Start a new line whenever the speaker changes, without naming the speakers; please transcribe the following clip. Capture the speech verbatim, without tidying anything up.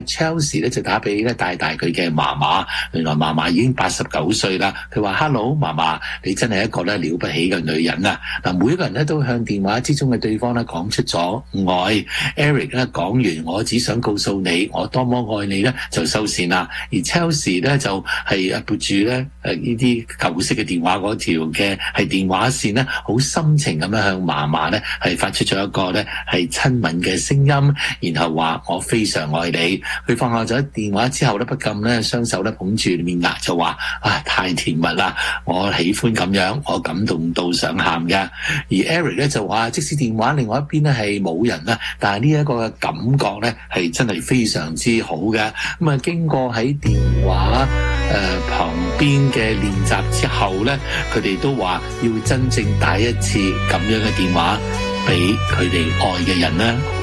Chelsea 咧就打俾咧帶大佢嘅嫲嫲，原來嫲嫲已經八十九歲啦。佢話 Hello 嫲嫲，你真係一個咧了不起嘅女人啊！嗱，每一個人咧都向電話之中嘅對方咧講出咗愛。Eric 咧講完，我只想告訴你我多麼愛你咧，就收線啦。而 Chelsea 咧就係撥住咧誒呢啲舊式嘅電話嗰條嘅係電話線咧，好深情咁樣向嫲嫲咧係發出咗一個咧係親吻嘅聲音，然後話我非常愛你。佢放下咗電話之後咧，不禁咧雙手咧捧住面額就話：啊，太甜蜜啦！我喜歡咁樣，我感動到想喊嘅。而 Eric 咧就話：即使電話另外一邊咧係冇人啦，但係呢一個嘅感覺咧係真係非常之好嘅。咁啊，經過喺電話誒、呃、旁邊嘅練習之後咧，佢哋都話要真正打一次咁樣嘅電話俾佢哋愛嘅人啦。